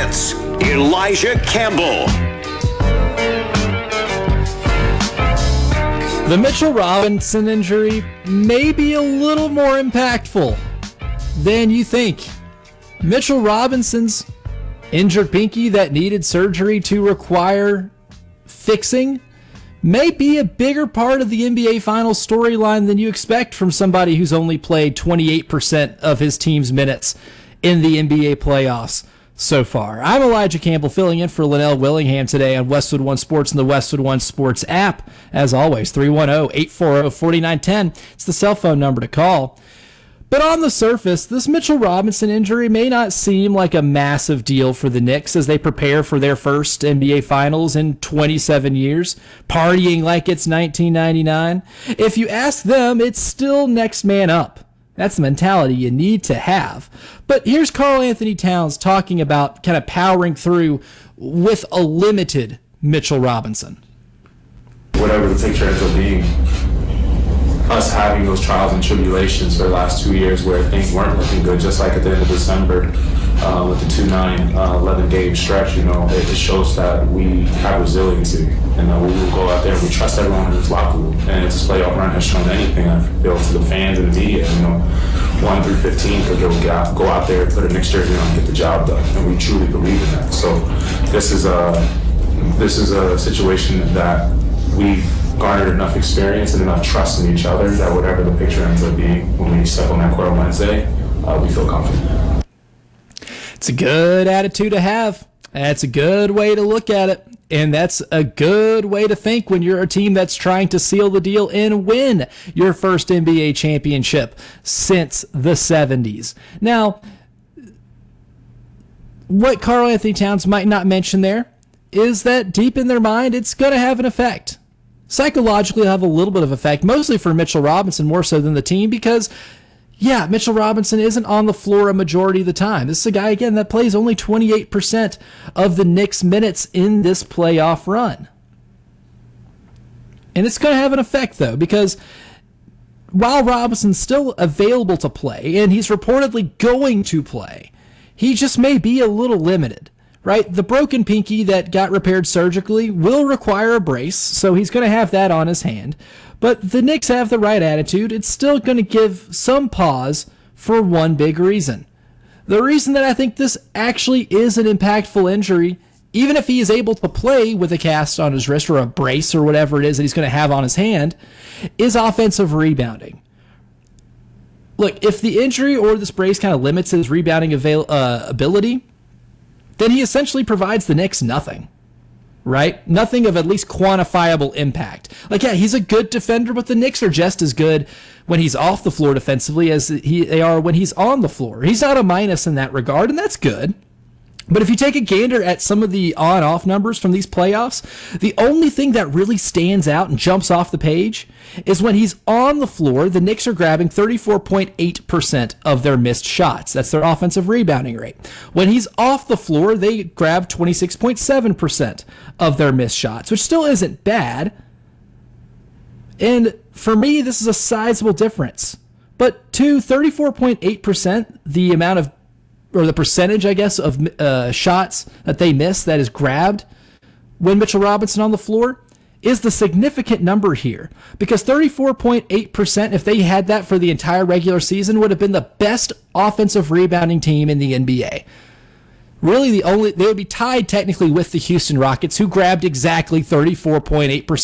presents Elijah Campbell. The Mitchell Robinson injury may be a little more impactful than you think. Mitchell Robinson's injured pinky that needed surgery to require fixing may be a bigger part of the NBA Finals storyline than you expect from somebody who's only played 28% of his team's minutes in the NBA playoffs so far. I'm Elijah Campbell, filling in for Linnell Willingham today on Westwood One Sports and the Westwood One Sports app. As always, 310-840-4910. It's the cell phone number to call. But on the surface, this Mitchell Robinson injury may not seem like a massive deal for the Knicks as they prepare for their first NBA Finals in 27 years, partying like it's 1999. If you ask them, it's still next man up. That's the mentality you need to have. But here's Karl Anthony Towns talking about kind of powering through with a limited Mitchell Robinson. Whatever the picture ends up being, us having those trials and tribulations for the last 2 years where things weren't looking good, just like at the end of December with the 2-9, 11-game stretch, it shows that we have resiliency and that we will go out there and we trust everyone in this locker room. And if this playoff run has shown anything, I feel, to the fans and the media, 1 through 15 could go out there, put a Knicks jersey on and get the job done. And we truly believe in that. So this is a situation that we've garnered enough experience and enough trust in each other that whatever the picture ends up being when we step on that court on Wednesday, we feel confident. It's a good attitude to have. That's a good way to look at it. And that's a good way to think when you're a team that's trying to seal the deal and win your first NBA championship since the 70s. Now, what Karl Anthony Towns might not mention there is that deep in their mind, it's going to have an effect. Psychologically, it'll have a little bit of effect, mostly for Mitchell Robinson more so than the team because, yeah, Mitchell Robinson isn't on the floor a majority of the time. This is a guy, again, that plays only 28% of the Knicks' minutes in this playoff run. And it's going to have an effect, though, because while Robinson's still available to play, and he's reportedly going to play, he just may be a little limited. Right? The broken pinky that got repaired surgically will require a brace, so he's going to have that on his hand. But the Knicks have the right attitude. It's still going to give some pause for one big reason. The reason that I think this actually is an impactful injury, even if he is able to play with a cast on his wrist or a brace or whatever it is that he's going to have on his hand, is offensive rebounding. Look, if the injury or this brace kind of limits his rebounding ability, then he essentially provides the Knicks nothing, right? Nothing of at least quantifiable impact. Like, yeah, he's a good defender, but the Knicks are just as good when he's off the floor defensively as they are when he's on the floor. He's not a minus in that regard, and that's good. But if you take a gander at some of the on-off numbers from these playoffs, the only thing that really stands out and jumps off the page is when he's on the floor, the Knicks are grabbing 34.8% of their missed shots. That's their offensive rebounding rate. When he's off the floor, they grab 26.7% of their missed shots, which still isn't bad. And for me, this is a sizable difference. But to 34.8%, the amount of or the percentage, I guess, of shots that they miss that is grabbed when Mitchell Robinson on the floor is the significant number here. Because 34.8%, if they had that for the entire regular season, would have been the best offensive rebounding team in the NBA. Really, they would be tied technically with the Houston Rockets, who grabbed exactly 34.8%